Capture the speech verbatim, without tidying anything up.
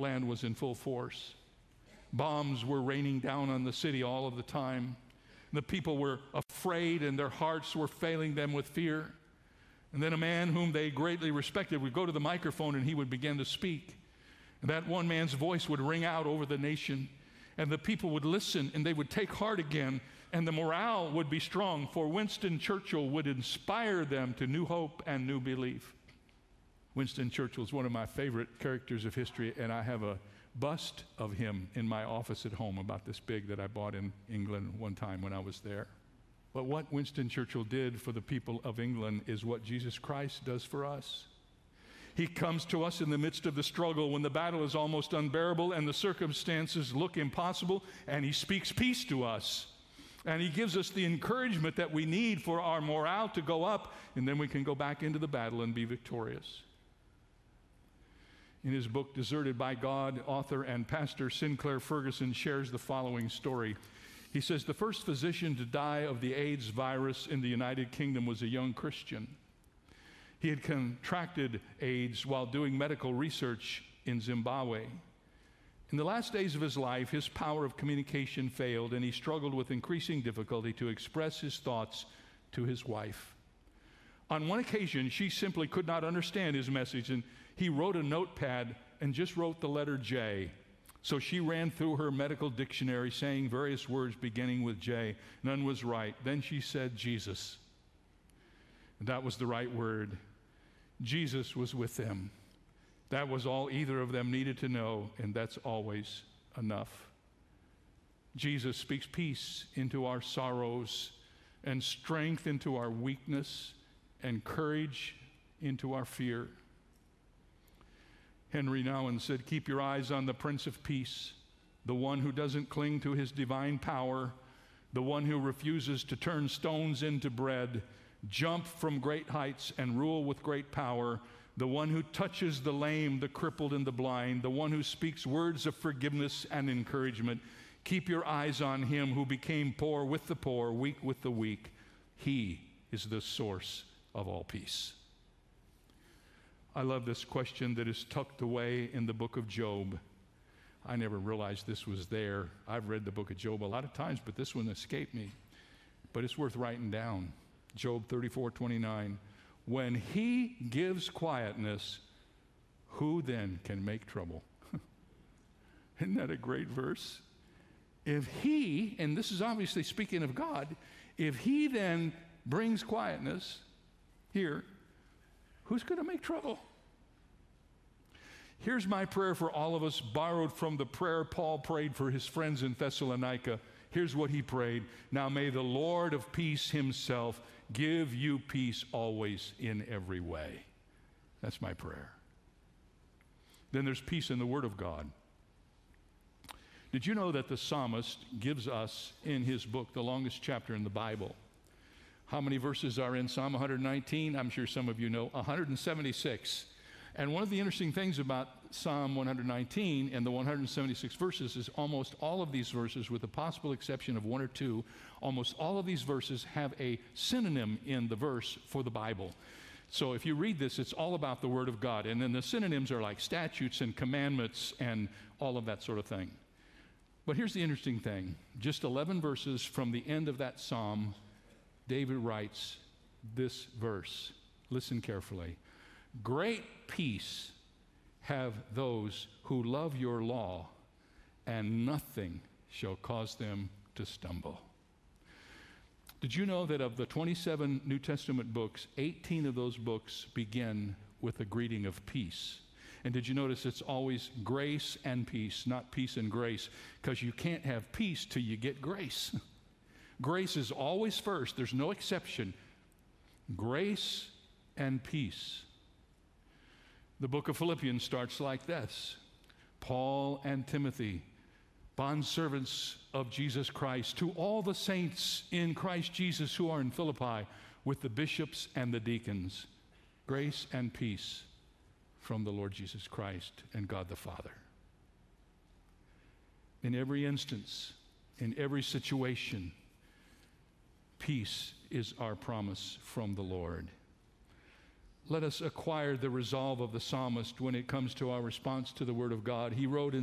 land was in full force. Bombs were raining down on the city all of the time. The people were afraid and their hearts were failing them with fear. And then a man whom they greatly respected would go to the microphone and he would begin to speak. And that one man's voice would ring out over the nation. And the people would listen and they would take heart again. And the morale would be strong, for Winston Churchill would inspire them to new hope and new belief. Winston Churchill is one of my favorite characters of history, and I have a bust of him in my office at home about this big that I bought in England one time when I was there. But what Winston Churchill did for the people of England is what Jesus Christ does for us. He comes to us in the midst of the struggle when the battle is almost unbearable and the circumstances look impossible, and he speaks peace to us. And he gives us the encouragement that we need for our morale to go up, and then we can go back into the battle and be victorious. In his book, Deserted by God, author and pastor Sinclair Ferguson shares the following story. He says, the first physician to die of the AIDS virus in the United Kingdom was a young Christian. He had contracted AIDS while doing medical research in Zimbabwe. In the last days of his life, his power of communication failed, and he struggled with increasing difficulty to express his thoughts to his wife. On one occasion, she simply could not understand his message, and he wrote a notepad and just wrote the letter J. So she ran through her medical dictionary, saying various words beginning with J. None was right. Then she said, Jesus. And that was the right word. Jesus was with them. That was all either of them needed to know, and that's always enough. Jesus speaks peace into our sorrows, and strength into our weakness, and courage into our fear. Henry Nouwen said, keep your eyes on the Prince of Peace, the one who doesn't cling to his divine power, the one who refuses to turn stones into bread, jump from great heights and rule with great power, the one who touches the lame, the crippled, and the blind, the one who speaks words of forgiveness and encouragement. Keep your eyes on him who became poor with the poor, weak with the weak. He is the source of all peace. I love this question that is tucked away in the book of Job. I never realized this was there. I've read the book of Job a lot of times, but this one escaped me. But it's worth writing down. Job thirty-four twenty-nine. When he gives quietness, who then can make trouble? Isn't that a great verse? If he, and this is obviously speaking of God, if he then brings quietness here, who's going to make trouble? Here's my prayer for all of us, borrowed from the prayer Paul prayed for his friends in Thessalonica. Here's what he prayed. Now may the Lord of peace himself give you peace always in every way. That's my prayer. Then there's peace in the Word of God. Did you know that the psalmist gives us in his book the longest chapter in the Bible? How many verses are in Psalm one nineteen? I'm sure some of you know. one hundred seventy-six. And one of the interesting things about Psalm one nineteen and the one hundred seventy-six verses is almost all of these verses, with the possible exception of one or two, almost all of these verses have a synonym in the verse for the Bible. So if you read this, it's all about the Word of God. And then the synonyms are like statutes and commandments and all of that sort of thing. But here's the interesting thing. Just eleven verses from the end of that psalm, David writes this verse. Listen carefully. Great peace have those who love your law, and nothing shall cause them to stumble. Did you know that of the twenty-seven New Testament books, eighteen of those books begin with a greeting of peace? And did you notice it's always grace and peace, not peace and grace, because you can't have peace till you get grace. Grace is always first. There's no exception. Grace and peace. The book of Philippians starts like this. Paul and Timothy, bondservants of Jesus Christ, to all the saints in Christ Jesus who are in Philippi, with the bishops and the deacons, grace and peace from the Lord Jesus Christ and God the Father. In every instance, in every situation, peace is our promise from the Lord. let us acquire the resolve of the psalmist when it comes to our response to the Word of God. He wrote in